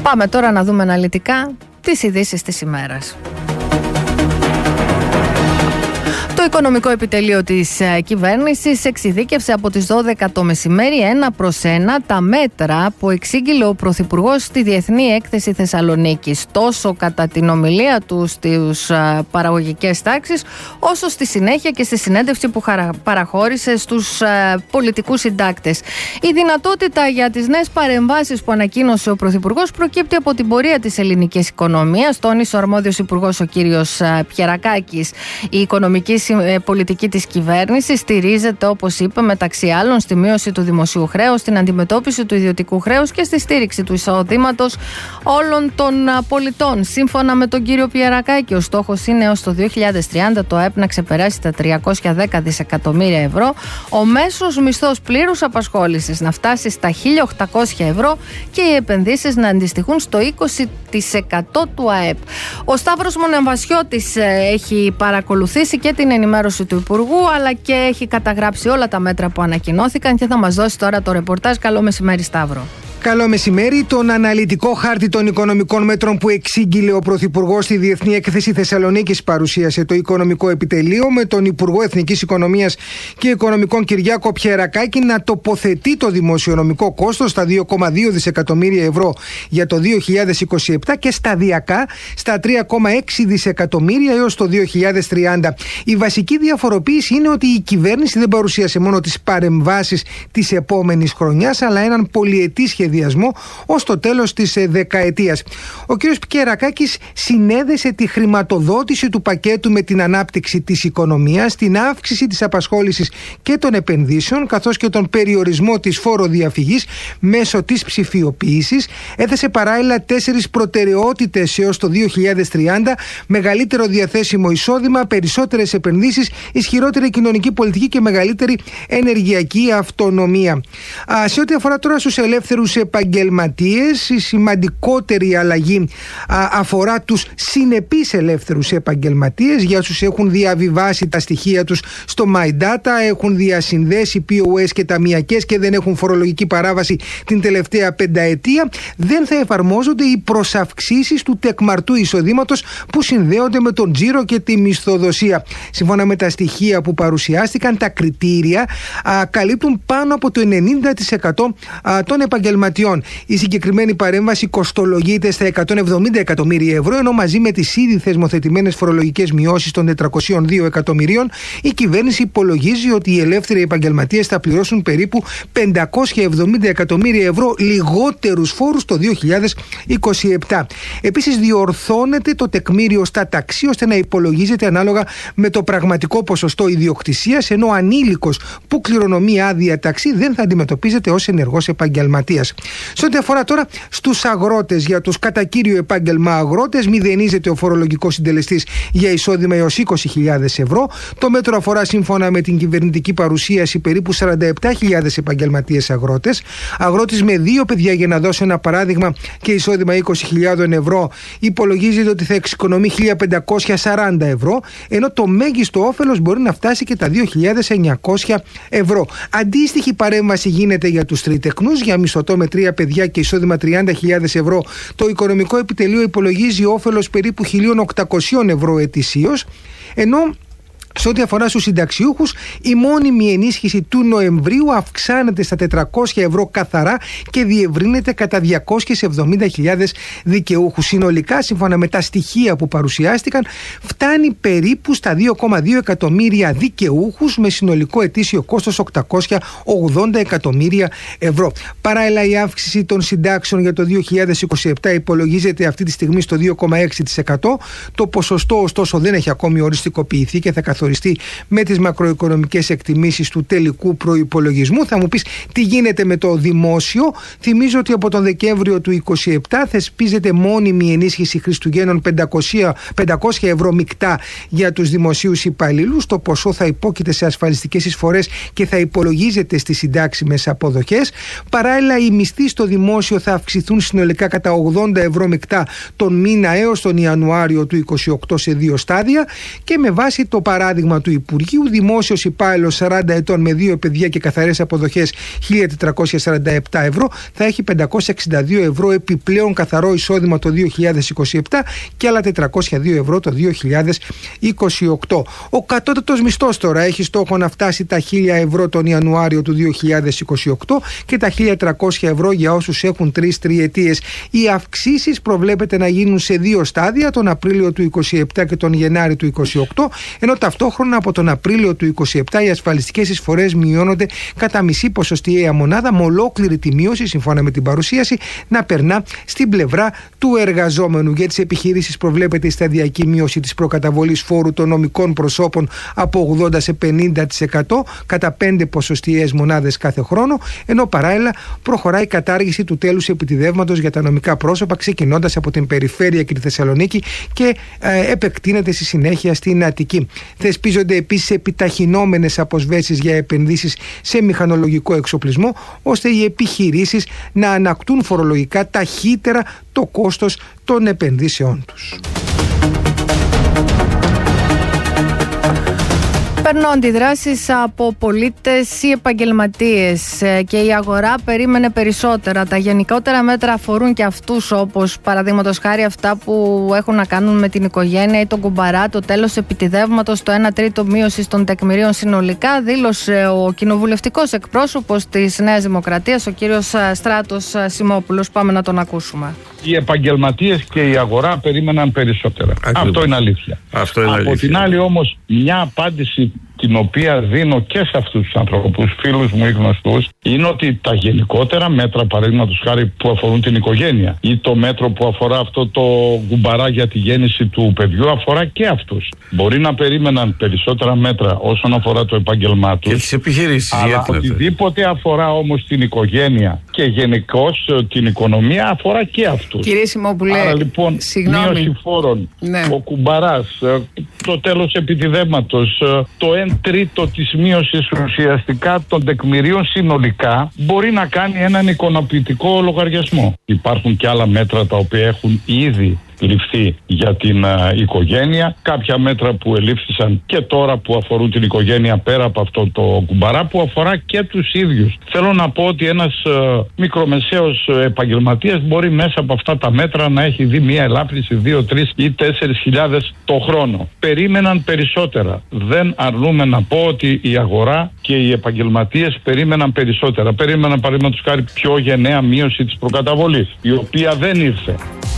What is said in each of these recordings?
Πάμε τώρα να δούμε αναλυτικά τις ειδήσεις της ημέρας. Το Οικονομικό Επιτελείο της κυβέρνησης εξειδίκευσε από τις 12 το μεσημέρι 1-1 τα μέτρα που εξήγηλε ο Πρωθυπουργός στη Διεθνή Έκθεση Θεσσαλονίκης, τόσο κατά την ομιλία του στις παραγωγικές τάξεις, όσο στη συνέχεια και στη συνέντευξη που παραχώρησε στους πολιτικούς συντάκτες. Η δυνατότητα για τις νέες παρεμβάσεις που ανακοίνωσε ο Πρωθυπουργός προκύπτει από την πορεία της ελληνικής οικονομίας, τόνισε ο αρμόδιος υπουργός ο κύριος Πιερακάκης. Η οικονομική πολιτική της κυβέρνησης στηρίζεται, όπως είπε, μεταξύ άλλων στη μείωση του δημοσίου χρέους, στην αντιμετώπιση του ιδιωτικού χρέους και στη στήριξη του εισοδήματος όλων των πολιτών. Σύμφωνα με τον κύριο Πιερακάκη, ο στόχος είναι έως το 2030 το ΑΕΠ να ξεπεράσει τα 310 δισεκατομμύρια ευρώ, ο μέσος μισθός πλήρους απασχόλησης να φτάσει στα 1.800 ευρώ και οι επενδύσεις να αντιστοιχούν στο 20% του ΑΕΠ. Ο Σταύρος Μονεμβασιώτης έχει παρακολουθήσει και την ενημέρωση του Υπουργού, αλλά και έχει καταγράψει όλα τα μέτρα που ανακοινώθηκαν και θα μας δώσει τώρα το ρεπορτάζ. Καλό μεσημέρι, Σταύρο. Καλό μεσημέρι. Τον αναλυτικό χάρτη των οικονομικών μέτρων που εξήγηλε ο Πρωθυπουργός στη Διεθνή Έκθεση Θεσσαλονίκης παρουσίασε το Οικονομικό Επιτελείο, με τον Υπουργό Εθνικής Οικονομίας και Οικονομικών Κυριάκο Πιερακάκη να τοποθετεί το δημοσιονομικό κόστος στα 2,2 δισεκατομμύρια ευρώ για το 2027 και σταδιακά στα 3,6 δισεκατομμύρια έως το 2030. Η βασική διαφοροποίηση είναι ότι η κυβέρνηση δεν παρουσίασε μόνο τις παρεμβάσεις της επόμενης χρονιάς, αλλά έναν πολυετή σχεδιασμό ως το τέλος της δεκαετίας. Ο κ. Πιερακάκης συνέδεσε τη χρηματοδότηση του πακέτου με την ανάπτυξη της οικονομίας, την αύξηση της απασχόλησης και των επενδύσεων, καθώς και τον περιορισμό της φοροδιαφυγής μέσω της ψηφιοποίησης. Έθεσε παράλληλα 4 προτεραιότητες έως το 2030: μεγαλύτερο διαθέσιμο εισόδημα, περισσότερες επενδύσεις, ισχυρότερη κοινωνική πολιτική και μεγαλύτερη ενεργειακή αυτονομία. Σε ό,τι αφορά τώρα στους ελεύθερους επαγγελματίες, η σημαντικότερη αλλαγή αφορά τους συνεπείς ελεύθερους επαγγελματίες, για όσους έχουν διαβιβάσει τα στοιχεία τους στο My Data, έχουν διασυνδέσει POS και ταμιακές και δεν έχουν φορολογική παράβαση την τελευταία πενταετία. Δεν θα εφαρμόζονται οι προσαυξήσεις του τεκμαρτού εισοδήματος που συνδέονται με τον τζίρο και τη μισθοδοσία. Σύμφωνα με τα στοιχεία που παρουσιάστηκαν, τα κριτήρια καλύπτουν πάνω από το 90% των επαγγελματιών. Η συγκεκριμένη παρέμβαση κοστολογείται στα 170 εκατομμύρια ευρώ, ενώ μαζί με τις ήδη θεσμοθετημένες φορολογικές μειώσεις των 402 εκατομμυρίων, η κυβέρνηση υπολογίζει ότι οι ελεύθεροι επαγγελματίες θα πληρώσουν περίπου 570 εκατομμύρια ευρώ λιγότερους φόρους το 2027. Επίσης, διορθώνεται το τεκμήριο στα ταξί ώστε να υπολογίζεται ανάλογα με το πραγματικό ποσοστό ιδιοκτησίας, ενώ ανήλικος που κληρονομεί άδεια ταξί δεν θα αντιμετωπίζεται ως ενεργός επαγγελματίας. Σε ό,τι αφορά τώρα στους αγρότες, για τους κατά κύριο επάγγελμα αγρότες, μηδενίζεται ο φορολογικός συντελεστής για εισόδημα έως 20.000 ευρώ. Το μέτρο αφορά, σύμφωνα με την κυβερνητική παρουσίαση, περίπου 47.000 επαγγελματίες αγρότες. Αγρότης με 2 παιδιά, για να δώσω ένα παράδειγμα, και εισόδημα 20.000 ευρώ, υπολογίζεται ότι θα εξοικονομεί 1.540 ευρώ, ενώ το μέγιστο όφελος μπορεί να φτάσει και τα 2.900 ευρώ. Αντίστοιχη παρέμβαση γίνεται για τους τριτεκνούς, για μισθωτό με 3 παιδιά και εισόδημα 30.000 ευρώ. Το Οικονομικό Επιτελείο υπολογίζει όφελος περίπου 1.800 ευρώ ετησίως, ενώ σε ό,τι αφορά στους συνταξιούχους, η μόνιμη ενίσχυση του Νοεμβρίου αυξάνεται στα 400 ευρώ καθαρά και διευρύνεται κατά 270.000 δικαιούχους. Συνολικά, σύμφωνα με τα στοιχεία που παρουσιάστηκαν, φτάνει περίπου στα 2,2 εκατομμύρια δικαιούχους, με συνολικό ετήσιο κόστος 880 εκατομμύρια ευρώ. Παράλληλα, η αύξηση των συντάξεων για το 2027 υπολογίζεται αυτή τη στιγμή στο 2,6%. Το ποσοστό, ωστόσο, δεν έχει ακόμη οριστικοποιηθεί και θα καθοριστεί με τις μακροοικονομικές εκτιμήσεις του τελικού προϋπολογισμού. Θα μου πεις, τι γίνεται με το δημόσιο? Θυμίζω ότι από τον Δεκέμβριο του 2027 θεσπίζεται μόνιμη ενίσχυση Χριστουγέννων 500 ευρώ μεικτά για τους δημοσίους υπαλλήλους. Το ποσό θα υπόκειται σε ασφαλιστικές εισφορές και θα υπολογίζεται στις συντάξιμες αποδοχές. Παράλληλα, οι μισθοί στο δημόσιο θα αυξηθούν συνολικά κατά 80 ευρώ μεικτά τον μήνα έως τον Ιανουάριο του 2028 σε 2 στάδια, και με βάση το παράδειγμα παράδειγμα του Υπουργείου, δημόσιος υπάλληλος 40 ετών με 2 παιδιά και καθαρές αποδοχές 1.447 ευρώ θα έχει 562 ευρώ επιπλέον καθαρό εισόδημα το 2027 και άλλα 402 ευρώ το 2028. Ο κατώτατος μισθός τώρα έχει στόχο να φτάσει τα 1.000 ευρώ τον Ιανουάριο του 2028 και τα 1.300 ευρώ για όσους έχουν 3 τριετίες. Οι αυξήσεις προβλέπεται να γίνουν σε 2 στάδια, τον Απρίλιο του 2027 και τον Γενάρη του 2028, ενώ ταυτόχρονα από τον Απρίλιο του 2027 οι ασφαλιστικές εισφορές μειώνονται κατά μισή ποσοστιαία μονάδα, με ολόκληρη τη μείωση, σύμφωνα με την παρουσίαση, να περνά στην πλευρά του εργαζόμενου. Για τις επιχειρήσεις προβλέπεται η σταδιακή μείωση της προκαταβολής φόρου των νομικών προσώπων από 80% σε 50% κατά 5 ποσοστιαίες μονάδες κάθε χρόνο, ενώ παράλληλα προχωράει η κατάργηση του τέλους επιτιδεύματος για τα νομικά πρόσωπα, ξεκινώντας από την περιφέρεια και τη Θεσσαλονίκη και επεκτείνεται στη συνέχεια στην Αττική. Θεσπίζονται επίσης επιταχυνόμενες αποσβέσεις για επενδύσεις σε μηχανολογικό εξοπλισμό, ώστε οι επιχειρήσεις να ανακτούν φορολογικά ταχύτερα το κόστος των επενδύσεών τους. Παίρνω αντιδράσεις από πολίτες ή επαγγελματίες και η αγορά περίμενε περισσότερα. Τα γενικότερα μέτρα αφορούν και αυτούς, όπως παραδείγματος χάρη αυτά που έχουν να κάνουν με την οικογένεια ή τον κουμπαρά, το τέλος επιτιδεύματος, το 1/3 μείωση των τεκμηρίων συνολικά, δήλωσε ο κοινοβουλευτικός εκπρόσωπος της Νέας Δημοκρατίας, ο κύριος Στράτος Σιμόπουλος. Πάμε να τον ακούσουμε. Οι επαγγελματίες και η αγορά περίμεναν περισσότερα. Αυτό είναι αλήθεια. Από την άλλη όμως, μια απάντηση την οποία δίνω και σε αυτούς τους ανθρώπους, φίλους μου ή γνωστούς, είναι ότι τα γενικότερα μέτρα, παραδείγματος χάρη, που αφορούν την οικογένεια ή το μέτρο που αφορά αυτό το κουμπαρά για τη γέννηση του παιδιού, αφορά και αυτούς. Μπορεί να περίμεναν περισσότερα μέτρα όσον αφορά το επάγγελμά τους, και τις επιχειρήσεις, αλλά οτιδήποτε αφορά όμως την οικογένεια και γενικώς την οικονομία αφορά και αυτούς. Κύριε Σιμόπουλε, άρα λοιπόν, μείωση φόρων, ο κουμπαράς, το τέλος επιτιδεύματος, το 1/3 της μείωσης ουσιαστικά των τεκμηρίων συνολικά μπορεί να κάνει έναν ικανοποιητικό λογαριασμό. Υπάρχουν και άλλα μέτρα τα οποία έχουν ήδη ληφθεί για την οικογένεια, κάποια μέτρα που ελήφθησαν και τώρα που αφορούν την οικογένεια πέρα από αυτό το κουμπαρά που αφορά και τους ίδιους. Θέλω να πω ότι ένας μικρομεσαίος επαγγελματίας μπορεί μέσα από αυτά τα μέτρα να έχει δει μια ελάφρυνση 2, 3 ή 4.000 το χρόνο. Περίμεναν περισσότερα. Δεν αρνούμε να πω ότι η αγορά και οι επαγγελματίες περίμεναν περισσότερα. Περίμεναν παραδείγματος χάρη πιο γενναία μείωση της προκαταβολής, η οποία δεν ήρθε.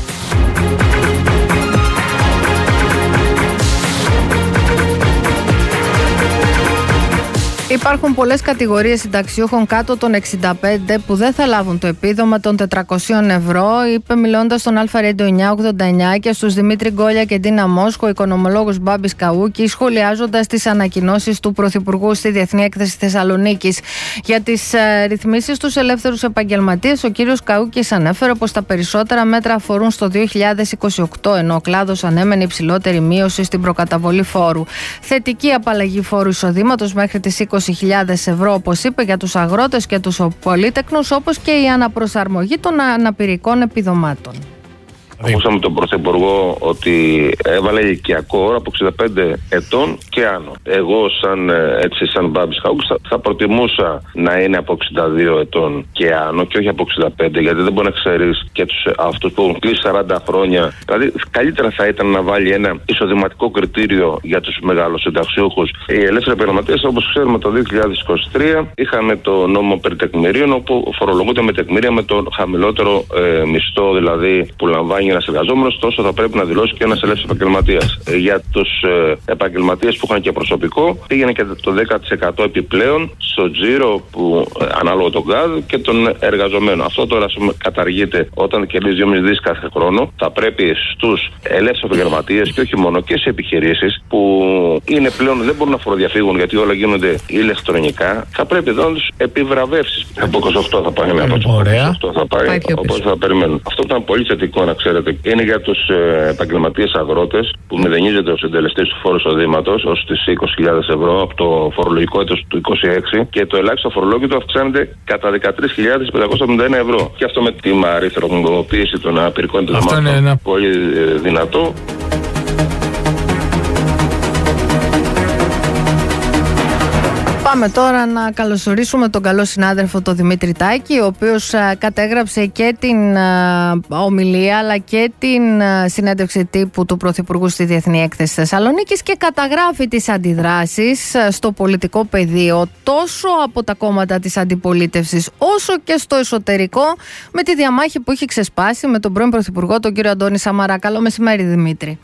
Υπάρχουν πολλές κατηγορίες συνταξιούχων κάτω των 65 που δεν θα λάβουν το επίδομα των 400 ευρώ, είπε μιλώντας στον Αλφα Radio 989 και στους Δημήτρη Γκόλια και Ντίνα Μόσχο, ο οικονομολόγος Μπάμπης Καούκη, σχολιάζοντας τις ανακοινώσεις του Πρωθυπουργού στη Διεθνή Έκθεση Θεσσαλονίκης. Για τις ρυθμίσεις στους ελεύθερους επαγγελματίες, ο κύριος Καούκης ανέφερε πως τα περισσότερα μέτρα αφορούν στο 2028, ενώ ο κλάδος ανέμενε υψηλότερη μείωση στην προκαταβολή φόρου. Θετική απαλλαγή φόρου εισοδήματος μέχρι τις 20.000 ευρώ, όπως είπε, για τους αγρότες και τους πολύτεκνους, όπως και η αναπροσαρμογή των αναπηρικών επιδομάτων. Ακούσαμε τον Πρωθυπουργό ότι έβαλε ηλικιακό όρο από 65 ετών και άνω. Εγώ σαν Μπάμπης Καούκης θα προτιμούσα να είναι από 62 ετών και άνω και όχι από 65, γιατί δεν μπορεί να ξέρεις και αυτούς που έχουν κλείσει 40 χρόνια. Δηλαδή καλύτερα θα ήταν να βάλει ένα εισοδηματικό κριτήριο για τους μεγάλους συνταξιούχους. Οι ελεύθεροι επαγγελματίες, όπως ξέρουμε, το 2023 είχαμε το νόμο περί τεκμηρίων, όπου φορολογούνται με τεκμήρια με τον χαμηλότερο μισθό, δηλαδή που λαμβάνει ένας εργαζόμενος, τόσο θα πρέπει να δηλώσει και ένας ελεύθερος επαγγελματίας. Για τους επαγγελματίες που είχαν και προσωπικό, πήγαινε και το 10% επιπλέον στο τζίρο που ανάλογα τον γκάζ και τον εργαζομένο. Αυτό τώρα καταργείται όταν κερδίζει 2,5 δις κάθε χρόνο. Θα πρέπει στους ελεύθερους επαγγελματίες και όχι μόνο και σε επιχειρήσεις που είναι πλέον δεν μπορούν να φοροδιαφύγουν γιατί όλα γίνονται ηλεκτρονικά, θα πρέπει εδώ να τους επιβραβεύσεις. Από 28 θα πάει, από 28 θα πάει, οπότε θα περιμένουν. Αυτό ήταν πολύ θετικό, να ξέρετε. Είναι για τους επαγγελματίες αγρότες που μηδενίζεται ο συντελεστής του φόρου εισοδήματος ως τις 20.000 ευρώ από το φορολογικό έτος του 26 και το ελάχιστο φορολόγητο αυξάνεται κατά 13.571 ευρώ. Και αυτό με τη αριθμοποίηση των αναπηρικών επιδομάτων είναι πολύ δυνατό. Πάμε τώρα να καλωσορίσουμε τον καλό συνάδελφο τον Δημήτρη Τάκη, ο οποίος κατέγραψε και την ομιλία αλλά και την συνέντευξη τύπου του Πρωθυπουργού στη Διεθνή Έκθεση Θεσσαλονίκης και καταγράφει τις αντιδράσεις στο πολιτικό πεδίο τόσο από τα κόμματα της αντιπολίτευσης όσο και στο εσωτερικό με τη διαμάχη που έχει ξεσπάσει με τον πρώην Πρωθυπουργό τον κύριο Αντώνη Σαμαρά. Καλό μεσημέρι, Δημήτρη.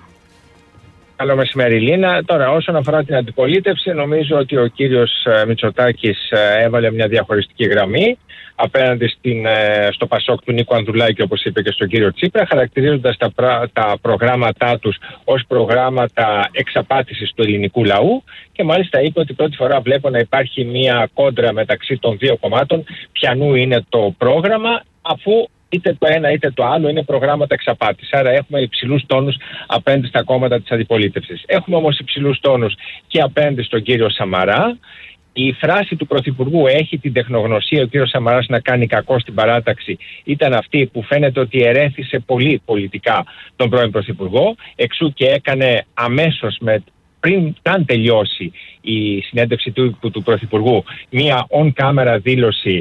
Καλό μεσημέρι, Λίνα. Τώρα, όσον αφορά την αντιπολίτευση, νομίζω ότι ο κύριος Μητσοτάκης έβαλε μια διαχωριστική γραμμή απέναντι στο Πασόκ του Νίκου Ανδρουλάκη, όπως είπε, και στον κύριο Τσίπρα, χαρακτηρίζοντας τα προγράμματά τους ως προγράμματα εξαπάτησης του ελληνικού λαού, και μάλιστα είπε ότι πρώτη φορά βλέπω να υπάρχει μια κόντρα μεταξύ των δύο κομμάτων ποιανού είναι το πρόγραμμα, αφού είτε το ένα είτε το άλλο είναι προγράμματα εξαπάτησης. Άρα έχουμε υψηλούς τόνους απέναντι στα κόμματα της αντιπολίτευσης. Έχουμε όμως υψηλούς τόνους και απέναντι στον κύριο Σαμαρά. Η φράση του Πρωθυπουργού «έχει την τεχνογνωσία ο κύριος Σαμαράς να κάνει κακό στην παράταξη» ήταν αυτή που φαίνεται ότι ερέθησε πολύ πολιτικά τον πρώην Πρωθυπουργό, εξού και έκανε αμέσως πριν καν τελειώσει η συνέντευξη του Πρωθυπουργού μία on-camera δήλωση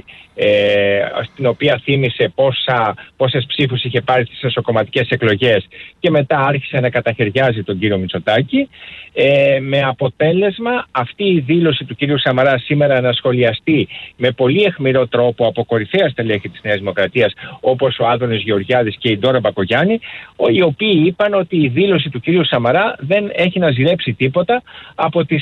στην οποία θύμισε πόσες ψήφους είχε πάρει στις εσωκομματικές εκλογές και μετά άρχισε να καταχαιριάζει τον κύριο Μητσοτάκη, με αποτέλεσμα αυτή η δήλωση του κύριου Σαμαρά σήμερα να σχολιαστεί με πολύ αιχμηρό τρόπο από κορυφαία στελέχη της Νέας Δημοκρατίας όπως ο Άδωνης Γεωργιάδης και η Ντόρα Μπακογιάννη, οι οποίοι είπαν ότι η δήλωση του κύριου Σαμαρά δεν έχει να ζηλέψει τίποτα από τις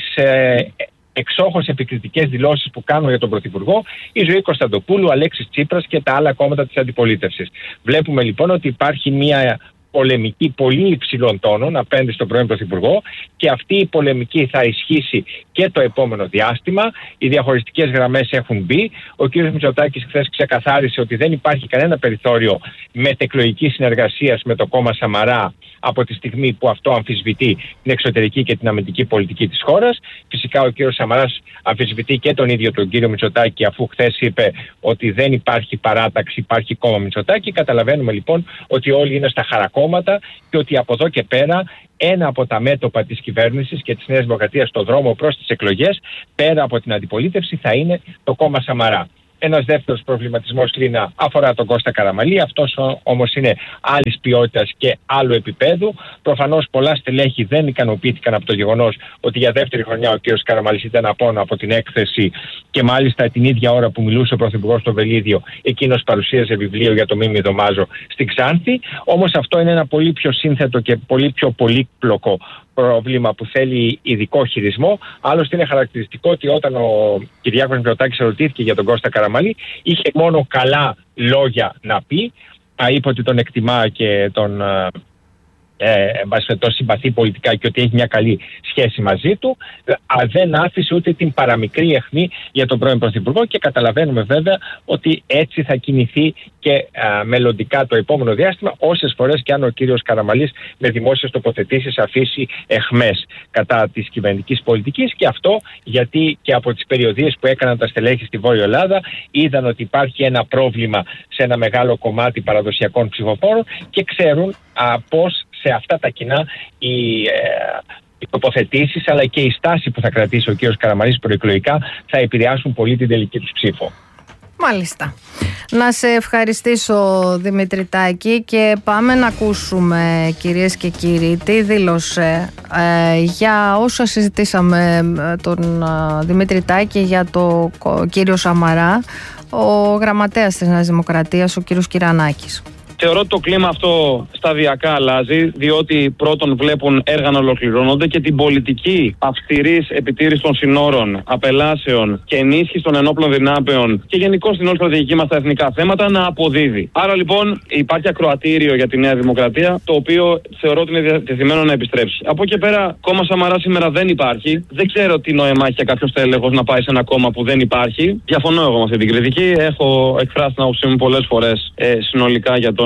εξόχως επικριτικές δηλώσεις που κάνουν για τον Πρωθυπουργό η Ζωή Κωνσταντοπούλου, Αλέξης Τσίπρας και τα άλλα κόμματα της αντιπολίτευσης. Βλέπουμε λοιπόν ότι υπάρχει μια πολεμική πολύ υψηλών τόνων απέναντι στον πρώην Πρωθυπουργό και αυτή η πολεμική θα ισχύσει και το επόμενο διάστημα. Οι διαχωριστικές γραμμές έχουν μπει. Ο κ. Μητσοτάκης χθες ξεκαθάρισε ότι δεν υπάρχει κανένα περιθώριο μετεκλογικής συνεργασίας με το κόμμα Σαμαρά από τη στιγμή που αυτό αμφισβητεί την εξωτερική και την αμυντική πολιτική της χώρας. Φυσικά ο κ. Σαμαράς αμφισβητεί και τον ίδιο τον κ. Μητσοτάκη, αφού χθες είπε ότι δεν υπάρχει παράταξη, υπάρχει κόμμα Μητσοτάκη. Καταλαβαίνουμε λοιπόν ότι όλοι είναι στα χαρακόμματα και ότι από εδώ και πέρα ένα από τα μέτωπα της κυβέρνησης και της Νέας Δημοκρατίας στον δρόμο προς τις εκλογές, πέρα από την αντιπολίτευση, θα είναι το κόμμα Σαμαρά. Ένας δεύτερος προβληματισμός, Λίνα, αφορά τον Κώστα Καραμανλή. Αυτός όμως είναι άλλης ποιότητας και άλλου επίπεδου. Προφανώς πολλά στελέχη δεν ικανοποιήθηκαν από το γεγονός ότι για δεύτερη χρονιά ο κ. Καραμανλής ήταν απόνο από την έκθεση και μάλιστα την ίδια ώρα που μιλούσε ο Πρωθυπουργός στο Βελίδιο, εκείνος παρουσίαζε βιβλίο για το Μίμη Δωμάζο στην Ξάνθη. Όμως αυτό είναι ένα πολύ πιο σύνθετο και πολύ πιο πολύπλοκο πρόβλημα που θέλει ειδικό χειρισμό. Άλλωστε είναι χαρακτηριστικό ότι όταν ο Κυριάκος Μητσοτάκης ερωτήθηκε για τον Κώστα Καραμανλή, είχε μόνο καλά λόγια να πει. Είπε ότι τον εκτιμά και τον συμπαθεί πολιτικά και ότι έχει μια καλή σχέση μαζί του. Δεν άφησε ούτε την παραμικρή αιχμή για τον πρώην Πρωθυπουργό και καταλαβαίνουμε βέβαια ότι έτσι θα κινηθεί και μελλοντικά το επόμενο διάστημα, όσες φορές και αν ο κύριος Καραμανλής με δημόσιες τοποθετήσεις αφήσει αιχμές κατά της κυβερνητικής πολιτικής, και αυτό γιατί και από τις περιοδίες που έκαναν τα στελέχη στη Βόρεια Ελλάδα είδαν ότι υπάρχει ένα πρόβλημα σε ένα μεγάλο κομμάτι παραδοσιακών ψηφοφόρων και ξέρουν πώς σε αυτά τα κοινά οι τοποθετήσεις αλλά και η στάση που θα κρατήσει ο κύριος Καραμανλής προεκλογικά θα επηρεάσουν πολύ την τελική τους ψήφο. Μάλιστα. Να σε ευχαριστήσω, Δημήτρη Τάκη, και πάμε να ακούσουμε, κυρίες και κύριοι, τι δήλωσε για όσα συζητήσαμε τον Δημήτρη Τάκη για το κύριο Σαμαρά ο γραμματέας της Νέας Δημοκρατίας, ο κύριος Κυρανάκης. Θεωρώ ότι το κλίμα αυτό σταδιακά αλλάζει, διότι πρώτον βλέπουν έργα να ολοκληρώνονται και την πολιτική αυστηρής επιτήρησης των συνόρων, απελάσεων και ενίσχυση των ενόπλων δυνάμεων και γενικώς την όλη στρατηγική μας στα εθνικά θέματα να αποδίδει. Άρα λοιπόν υπάρχει ακροατήριο για τη Νέα Δημοκρατία, το οποίο θεωρώ ότι είναι διατεθειμένο να επιστρέψει. Από εκεί πέρα, κόμμα Σαμαρά σήμερα δεν υπάρχει. Δεν ξέρω τι νόημα έχει κάποιο τέλεχος να πάει σε ένα κόμμα που δεν υπάρχει. Διαφωνώ εγώ με αυτή την κριτική. Έχω εκφράσει την άποψή μου πολλές φορές συνολικά για τον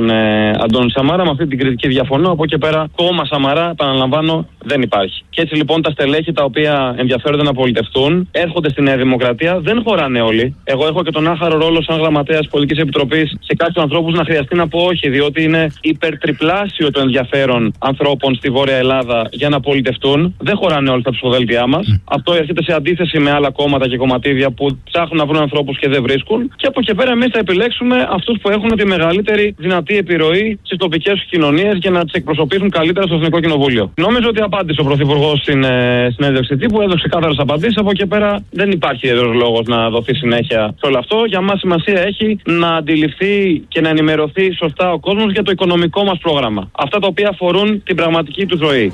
τον Αντώνη Σαμαρά. Με αυτή την κριτική διαφωνώ. Από εκεί πέρα, κόμμα Σαμαρά, επαναλαμβάνω, δεν υπάρχει. Και έτσι λοιπόν τα στελέχη τα οποία ενδιαφέρονται να πολιτευτούν έρχονται στη Νέα Δημοκρατία. Δεν χωράνε όλοι. Εγώ έχω και τον άχαρο ρόλο σαν γραμματέας Πολιτικής Επιτροπής σε κάποιους ανθρώπους να χρειαστεί να πω όχι, διότι είναι υπερτριπλάσιο το ενδιαφέρον ανθρώπων στη Βόρεια Ελλάδα για να πολιτευτούν. Δεν χωράνε όλοι στα ψηφοδέλτια μας. Αυτό έρχεται σε αντίθεση με άλλα κόμματα και κομματίδια που ψάχνουν να βρουν ανθρώπους και δεν βρίσκουν. Και από εκεί πέρα εμείς θα επιλέξουμε αυτούς που έχουν τη μεγαλύτερη δυνατή επιρροή στις τοπικές κοινωνίες για να τις εκπροσωπήσουν καλύτερα στο Εθνικό Κοινοβούλιο. Νόμιζω ότι απάντησε ο Πρωθυπουργός στην συνέντευξη τύπου, έδωσε ξεκάθαρες απαντήσεις. Από εκεί πέρα δεν υπάρχει ιδιαίτερος λόγος να δοθεί συνέχεια σε όλο αυτό. Για μας σημασία έχει να αντιληφθεί και να ενημερωθεί σωστά ο κόσμος για το οικονομικό μας πρόγραμμα. Αυτά τα οποία αφορούν την πραγματική του ζωή.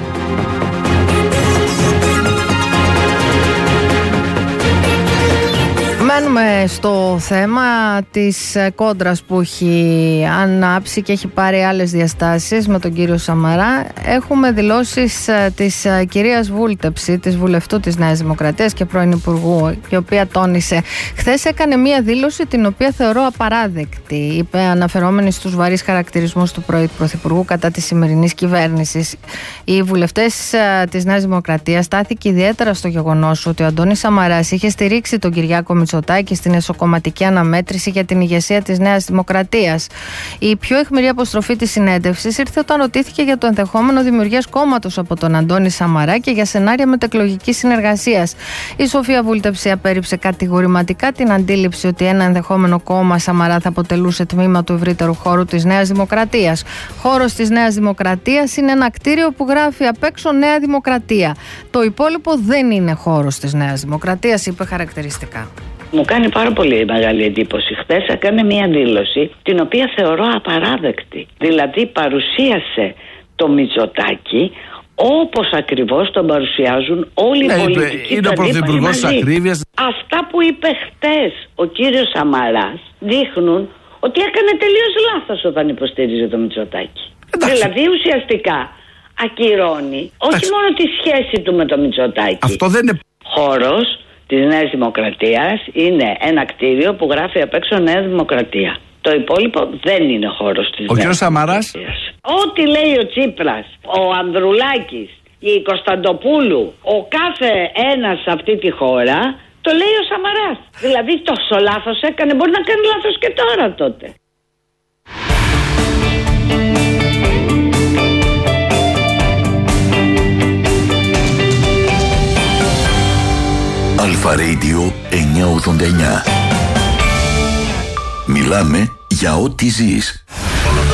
Μένουμε στο θέμα της κόντρας που έχει ανάψει και έχει πάρει άλλες διαστάσεις με τον κύριο Σαμαρά. Έχουμε δηλώσεις της κυρίας Βούλτεψη, της βουλευτού της Νέας Δημοκρατίας και πρώην Υπουργού, η οποία τόνισε. Χθες έκανε μία δήλωση την οποία θεωρώ απαράδεκτη, είπε, αναφερόμενη στους βαρύς χαρακτηρισμούς του πρώην Πρωθυπουργού κατά της σημερινής κυβέρνησης. Οι βουλευτές της Νέας Δημοκρατίας στάθηκε ιδιαίτερα στο γεγονός ότι ο Αντώνης Σαμαράς είχε στηρίξει τον Κυριάκο Μητσοτάκη στην εσωκομματική αναμέτρηση για την ηγεσία της Νέας Δημοκρατίας. Η πιο αιχμηρή αποστροφή της συνέντευξης ήρθε όταν ρωτήθηκε για το ενδεχόμενο δημιουργίας κόμματος από τον Αντώνη Σαμαρά και για σενάρια μετεκλογικής συνεργασίας. Η Σοφία Βούλτεψη απέρριψε κατηγορηματικά την αντίληψη ότι ένα ενδεχόμενο κόμμα Σαμαρά θα αποτελούσε τμήμα του ευρύτερου χώρου της Νέας Δημοκρατίας. Χώρος της Νέας Δημοκρατίας είναι ένα κτίριο που γράφει απ' έξω Νέα Δημοκρατία. Το υπόλοιπο δεν είναι χώρος της Νέας Δημοκρατίας, είπε χαρακτηριστικά. Μου κάνει πάρα πολύ μεγάλη εντύπωση. Χθες έκανε μία δήλωση την οποία θεωρώ απαράδεκτη. Δηλαδή παρουσίασε το Μητσοτάκη όπως ακριβώς τον παρουσιάζουν όλοι οι πολιτικοί του αντίπαλοι μαζί. Αυτά που είπε χθες ο κύριος Σαμαράς δείχνουν ότι έκανε τελείως λάθος όταν υποστήριζε το Μητσοτάκη. Δηλαδή ουσιαστικά ακυρώνει όχι μόνο τη σχέση του με το Μητσοτάκη. Αυτό δεν είναι χώρος της Νέας Δημοκρατίας, είναι ένα κτίριο που γράφει απ' έξω Νέα Δημοκρατία. Το υπόλοιπο δεν είναι χώρος της Νέας Δημοκρατίας. Ο κ. Σαμαράς. Ό,τι λέει ο Τσίπρας, ο Ανδρουλάκης, η Κωνσταντοπούλου, ο κάθε ένας σε αυτή τη χώρα, το λέει ο Σαμαράς. Δηλαδή τόσο λάθος έκανε, μπορεί να κάνει λάθος και τώρα τότε. Αλφα Radio 989. Μιλάμε για ό,τι ζεις.